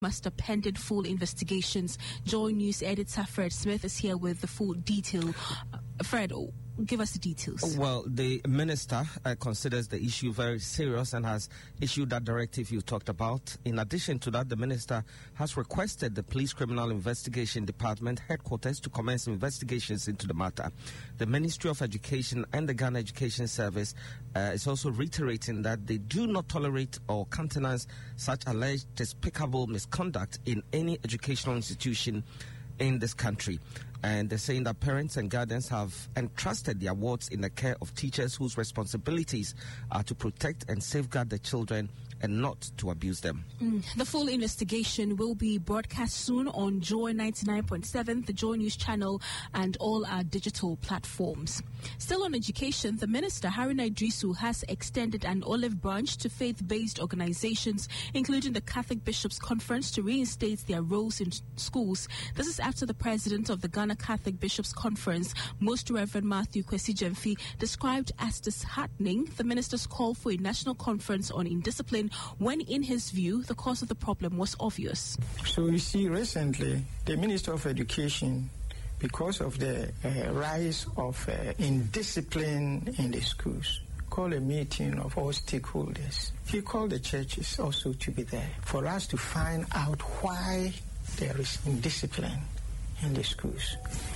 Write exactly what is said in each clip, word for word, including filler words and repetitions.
Master pending full investigations. Joy News editor Fred Smith is here with the full detail. Uh, Fred, give us the details. Well, the minister uh, considers the issue very serious and has issued that directive you talked about. In addition to that, the minister has requested the Police Criminal Investigation Department headquarters to commence investigations into the matter. The Ministry of Education and the Ghana Education Service uh, is also reiterating that they do not tolerate or countenance such alleged despicable misconduct in any educational institution in this country. And they're saying that parents and guardians have entrusted their wards in the care of teachers whose responsibilities are to protect and safeguard the children and not to abuse them. Mm. The full investigation will be broadcast soon on Joy ninety-nine point seven, the Joy News channel, and all our digital platforms. Still on education, the Minister, Haruna Iddrisu, has extended an olive branch to faith-based organizations, including the Catholic Bishops' Conference, to reinstate their roles in schools. This is after the President of the Ghana Catholic Bishops' Conference, Most Reverend Matthew Kwesi Gyamfi, described as disheartening the Minister's call for a national conference on indiscipline, when, in his view, the cause of the problem was obvious. So you see, recently, the Minister of Education, because of the uh, rise of uh, indiscipline in the schools, called a meeting of all stakeholders. He called the churches also to be there for us to find out why there is indiscipline in the schools.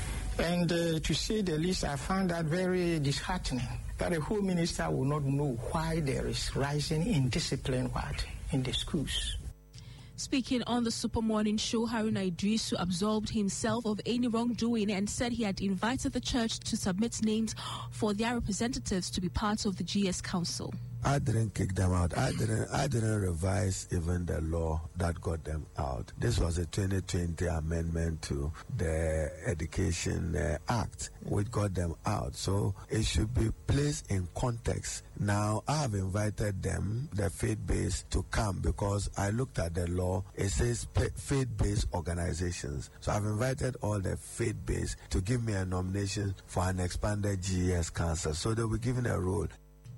And uh, to say the least, I found that very disheartening, that a whole minister will not know why there is rising indiscipline what, in the schools. Speaking on the Super Morning Show, Haruna Iddrisu absolved himself of any wrongdoing and said he had invited the church to submit names for their representatives to be part of the G S Council. I didn't kick them out. I didn't I didn't revise even the law that got them out. This was a twenty twenty amendment to the Education uh, Act, which got them out. So it should be placed in context. Now, I have invited them, the faith-based, to come because I looked at the law. It says faith-based organizations. So I've invited all the faith-based to give me a nomination for an expanded G S Council. So they'll be given a role.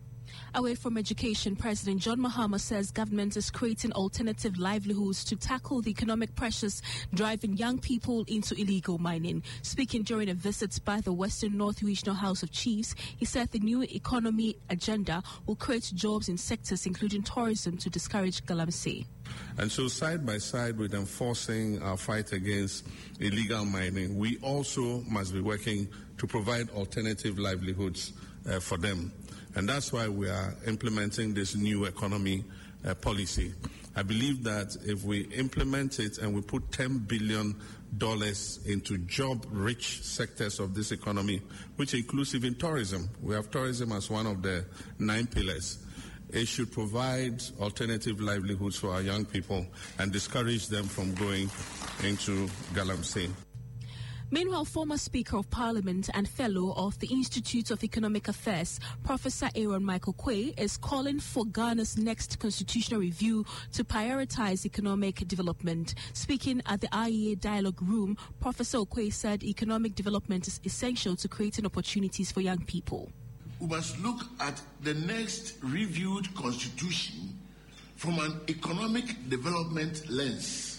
Away from education, President John Mahama says government is creating alternative livelihoods to tackle the economic pressures driving young people into illegal mining. Speaking during a visit by the Western North Regional House of Chiefs, he said the new economy agenda will create jobs in sectors including tourism to discourage galamsey. And so side by side with enforcing our fight against illegal mining, we also must be working to provide alternative livelihoods uh, for them. And that's why we are implementing this new economy uh, policy. I believe that if we implement it and we put ten billion dollars into job-rich sectors of this economy, which includes even tourism, we have tourism as one of the nine pillars, it should provide alternative livelihoods for our young people and discourage them from going into galamsey. Meanwhile, former Speaker of Parliament and Fellow of the Institute of Economic Affairs, Professor Aaron Michael Quay, is calling for Ghana's next constitutional review to prioritize economic development. Speaking at the I E A Dialogue Room, Professor Quay said economic development is essential to creating opportunities for young people. We must look at the next reviewed constitution from an economic development lens.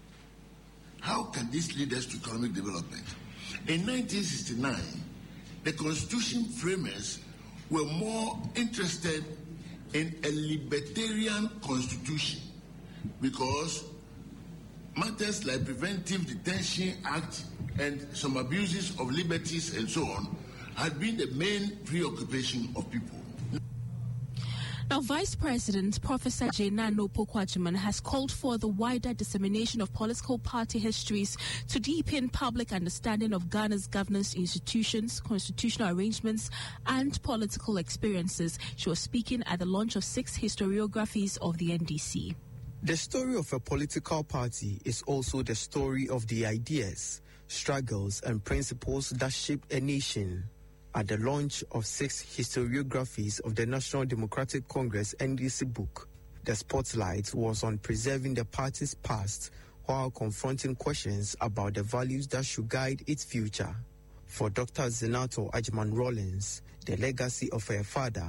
How can this lead us to economic development? In nineteen sixty-nine, the constitution framers were more interested in a libertarian constitution because matters like Preventive Detention Act and some abuses of liberties and so on had been the main preoccupation of people. Now, Vice President Professor Jainano Pokwajiman has called for the wider dissemination of political party histories to deepen public understanding of Ghana's governance institutions, constitutional arrangements, and political experiences. She was speaking at the launch of six historiographies of the N D C. The story of a political party is also the story of the ideas, struggles, and principles that shaped a nation. At the launch of six historiographies of the National Democratic Congress N D C book, the spotlight was on preserving the party's past while confronting questions about the values that should guide its future. For Doctor Zinato Ajman Rawlins, the legacy of her father,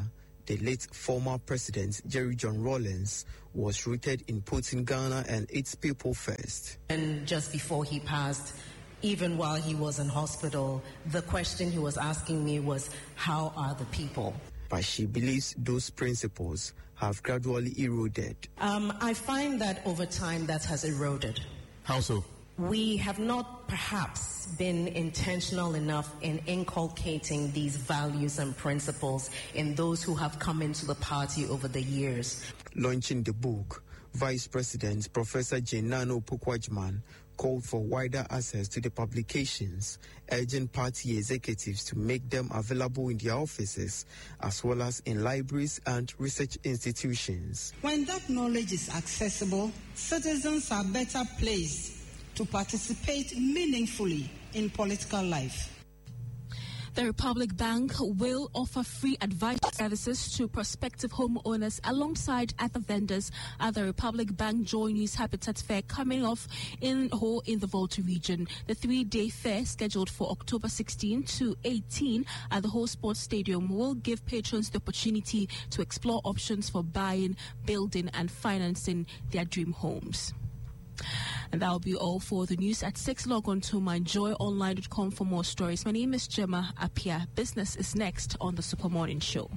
The late former President Jerry John Rawlings was rooted in putting Ghana and its people first. And just before he passed, even while he was in hospital, the question he was asking me was, how are the people? But she believes those principles have gradually eroded. Um, I find that over time that has eroded. How so? We have not perhaps been intentional enough in inculcating these values and principles in those who have come into the party over the years. Launching the book, Vice President Professor Jenano Pukwajman called for wider access to the publications, urging party executives to make them available in their offices as well as in libraries and research institutions. When that knowledge is accessible, citizens are better placed to participate meaningfully in political life. The Republic Bank will offer free advice services to prospective homeowners alongside other vendors at the Republic Bank Joy News Habitat Fair coming off in Ho in the Volta region. The three-day fair, scheduled for October sixteenth to eighteenth at the Ho Sports Stadium, will give patrons the opportunity to explore options for buying, building and financing their dream homes. And that will be all for the news at six. Log on to my joy online dot com for more stories. My name is Gemma Apia. Business is next on the Super Morning Show.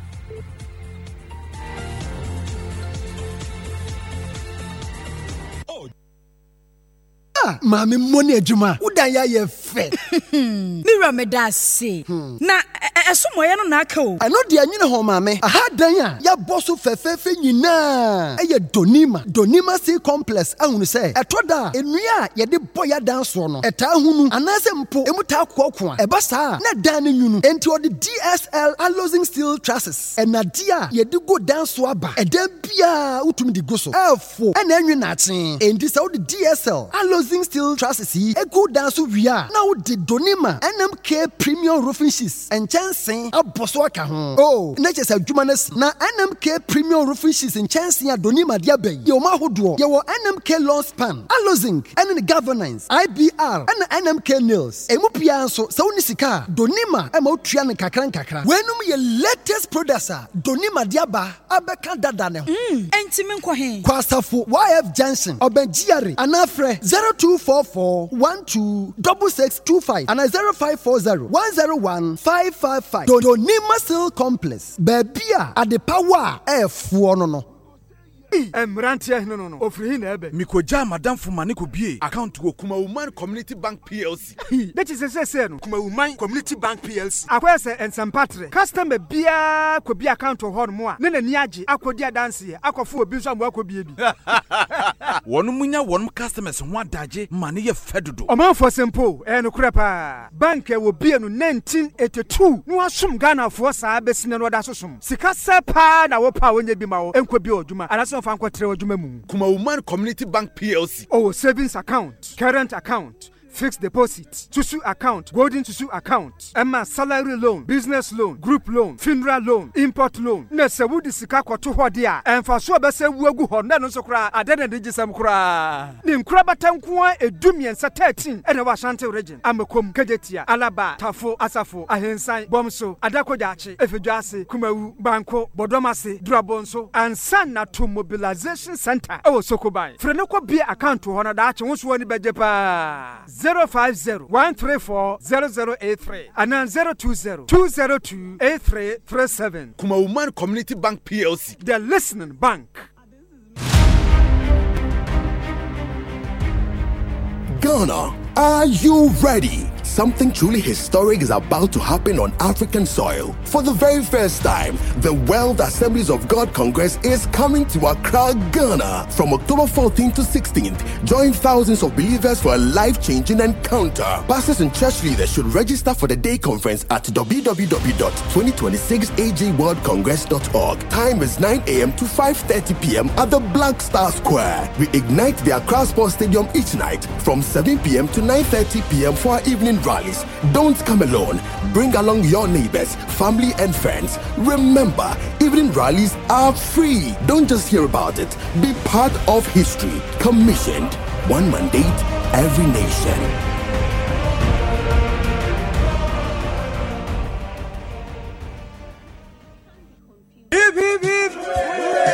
Mami money ejuma udanya ye fe Mira me da say na esomo ye no na aka o I know de anyine ho mami aha dan a ya boso fefefe nyina eye donima donima sea complex ahunu say etoda enua ye de boya dan so no eta hunu anase mpo emuta kokko a eba saa na dan ne nyunu enti odi D S L Alozing Steel Trusses enadia ye de go dan so aba edan bia utumi di go so elfo ena enwe na aten enti say odi D S L Alozing Steel Trusses yi egu dan so wia na odi donima N M K Premium Roofing Sheets and chancing aboso aka ho oh na chese adwuma na si na N M K Premium Roofing Sheets and chancing adonima dia bay ye o ma hodo ye wo N M K Lawn Span Alozing and the governance I B R and N M K Nails emu pia so so ni sika donima e ma otua ne kakran kakra wenum ye latest producer donima dia ba abeka dada ne ho mm enti me nkɔ he kwasafo Y F Junction obenjiare anafre zero two four four one two six six two five and zero five four zero one zero one five five five. Donima Steel Complex. Babia at the power F one no no. Emrantia no no no. Ofri na ebe. Mikoja madam Fumani ko bie account go Kuma Woman Community Bank P L C. That is say say no. Kuma Woman Community Bank P L C. Akwese ensempatre. Customer bia ko bia account ho no mo a. Ne na ni age akodi adanse akofo obi so am akobie bi. Wonu munya wonu customers ho adaje mane ye fedodo. Omanfo simple e no kure pa. Bank e wo bie no nineteen eighty-two. No asum Ghana fo saa besine no da sosum. Sika sepa na wo pa wonya bi ma wo enko bi oduma. Anaso Kuma Woman Community Bank P L C. Oh, savings account, current account, fixed deposit, Tusu account, golden Tusu account, Emma salary loan, business loan, group loan, funeral loan, import loan. Nese wudi sika kwa tu hodia. Enfa so bese wuegu honda no so kra adene digi sam kra. Ni mkra batankuwa edumien sa thirteen ene wa Ashanti region. Amekom Kejetia, Alaba, Tafo, Asafo, Ahensan, Bomso, Adakojachi, Efejuase, Kumawu, Banko, Bodomase, Durabonso, and Sana to Mobilization Center. Oh Sokobai. Frenoko be account to honor that won't wani bejepa. zero five zero one three four zero zero eight three and then zero two zero two zero two eight three three seven. Kuma Woman Community Bank P L C. The listening bank. Ghana, are you ready? Something truly historic is about to happen on African soil. For the very first time, the World Assemblies of God Congress is coming to Accra, Ghana. From October fourteenth to sixteenth, join thousands of believers for a life-changing encounter. Pastors and church leaders should register for the day conference at w w w dot twenty twenty-six a j world congress dot org. Time is nine a m to five thirty p m at the Black Star Square. We ignite the Accra Sports Stadium each night from seven p m to nine thirty p m for our evening rallies. Don't come alone. Bring along your neighbors, family, and friends. Remember, evening rallies are free. Don't just hear about it. Be part of history. Commissioned. One mandate, every nation.